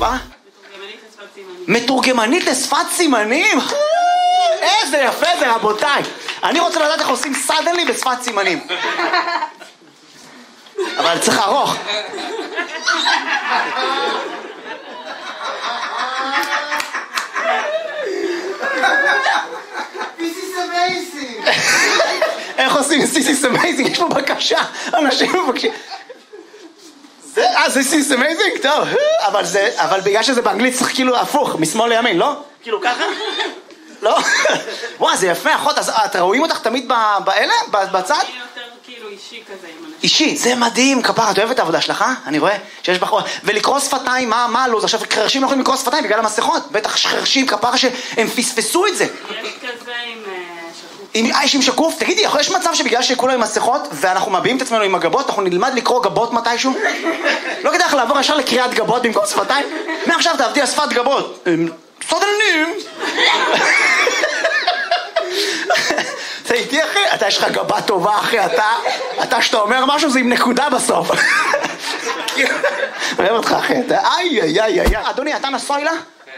מה? מתורגמנית לשפת סימנים? איזה יפה זה, רבותיי. אני רוצה לדעת איך עושים סדנלי בשפת סימנים. אבל צריך ארוך. This is amazing. איך עושים This is amazing? יש פה בקשה. אנשים מבקשים. This is amazing? טוב. אבל בגלל שזה באנגלית צריך כאילו הפוך, משמאל לימין, לא? כאילו ככה? לא? וואו, זה יפה, אחות. אז אתם רואים אותך תמיד באלה? בצד? אני יותר כאילו אישי כזה עם אנשים. אישי, זה מדהים, כפרה, את אוהבת את העבודה שלך, אני רואה שיש בחור, ולקרוא שפתיים, מה הלו"ז? עכשיו, חרשים לא יכולים לקרוא שפתיים בגלל המסכות, בטח חרשים, כפרה שהם פספסו את זה. יש כזה עם שקוף. יש עם שקוף? תגידי, יש מצב שבגלל שכולו עם מסכות, ואנחנו מביעים את עצמנו עם הגבות, אנחנו נלמד לקרוא גבות מתישהו? לא כדאי לך לעבור ישר לקריאת גבות במקום שפתיים? מעכשיו תעבדי על שפת גבות. סודלנים! אתה איתי אחי? אתה יש לך גבה טובה אחי, אתה שאתה אומר משהו זה עם נקודה בסוף. אוהב אותך אחי, אתה איי. אדוני, אתה נשוי לה?